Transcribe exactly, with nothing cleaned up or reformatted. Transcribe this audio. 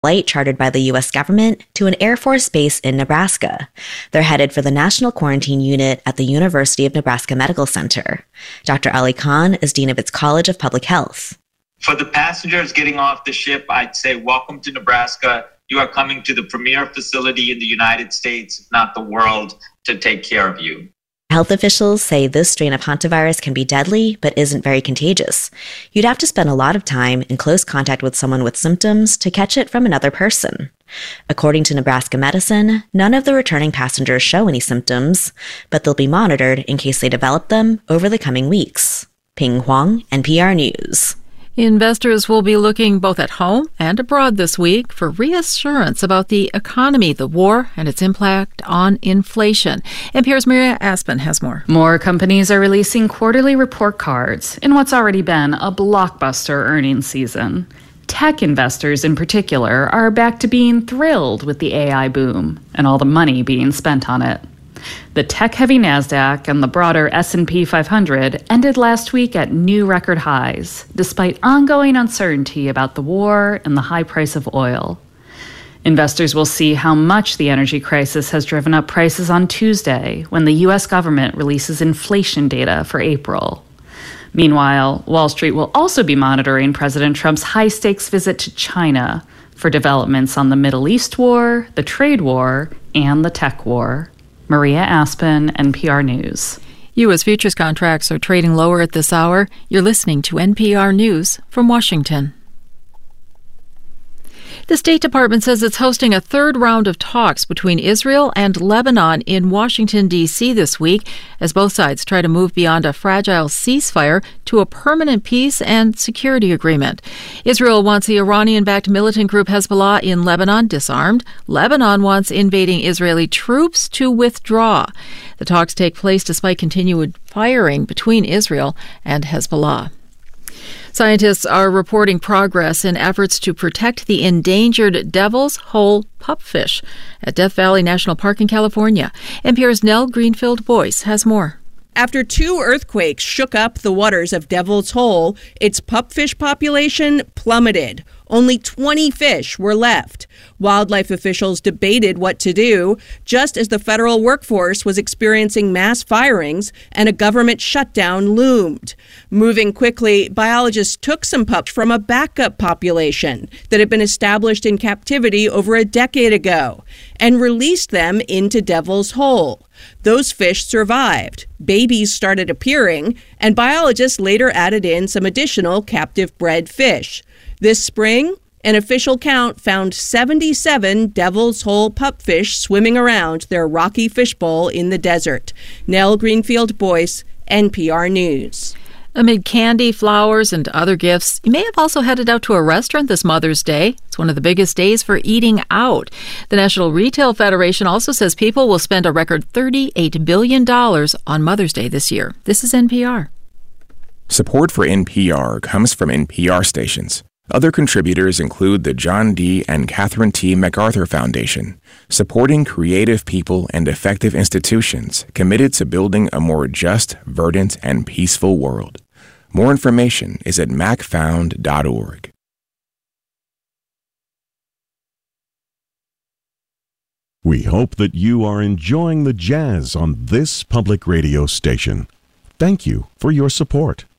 flight chartered by the U S government to an Air Force base in Nebraska. They're headed for the National Quarantine Unit at the University of Nebraska Medical Center. Doctor Ali Khan is dean of its College of Public Health. For the passengers getting off the ship, I'd say welcome to Nebraska. You are coming to the premier facility in the United States, if not the world, to take care of you. Health officials say this strain of hantavirus can be deadly, but isn't very contagious. You'd have to spend a lot of time in close contact with someone with symptoms to catch it from another person. According to Nebraska Medicine, none of the returning passengers show any symptoms, but they'll be monitored in case they develop them over the coming weeks. Ping Huang, N P R News. Investors will be looking both at home and abroad this week for reassurance about the economy, the war, and its impact on inflation. N P R's Maria Aspen has more. More companies are releasing quarterly report cards in what's already been a blockbuster earnings season. Tech investors in particular are back to being thrilled with the A I boom and all the money being spent on it. The tech-heavy NASDAQ and the broader S and P five hundred ended last week at new record highs, despite ongoing uncertainty about the war and the high price of oil. Investors will see how much the energy crisis has driven up prices on Tuesday when the U S government releases inflation data for April. Meanwhile, Wall Street will also be monitoring President Trump's high-stakes visit to China for developments on the Middle East war, the trade war, and the tech war. Maria Aspen, N P R News. U S futures contracts are trading lower at this hour. You're listening to N P R News from Washington. The State Department says it's hosting a third round of talks between Israel and Lebanon in Washington, D C this week, as both sides try to move beyond a fragile ceasefire to a permanent peace and security agreement. Israel wants the Iranian-backed militant group Hezbollah in Lebanon disarmed. Lebanon wants invading Israeli troops to withdraw. The talks take place despite continued firing between Israel and Hezbollah. Scientists are reporting progress in efforts to protect the endangered Devil's Hole pupfish at Death Valley National Park in California. N P R's Nell Greenfield-Boyce has more. After two earthquakes shook up the waters of Devil's Hole, its pupfish population plummeted. Only twenty fish were left. Wildlife officials debated what to do, just as the federal workforce was experiencing mass firings and a government shutdown loomed. Moving quickly, biologists took some pups from a backup population that had been established in captivity over a decade ago and released them into Devil's Hole. Those fish survived. Babies started appearing, and biologists later added in some additional captive bred fish. This spring, an official count found seventy-seven Devil's Hole pupfish swimming around their rocky fishbowl in the desert. Nell Greenfield-Boyce, N P R News. Amid candy, flowers, and other gifts, you may have also headed out to a restaurant this Mother's Day. It's one of the biggest days for eating out. The National Retail Federation also says people will spend a record thirty-eight billion dollars on Mother's Day this year. This is N P R. Support for N P R comes from N P R stations. Other contributors include the John D. and Catherine T. MacArthur Foundation, supporting creative people and effective institutions committed to building a more just, verdant, and peaceful world. More information is at mac found dot org. We hope that you are enjoying the jazz on this public radio station. Thank you for your support.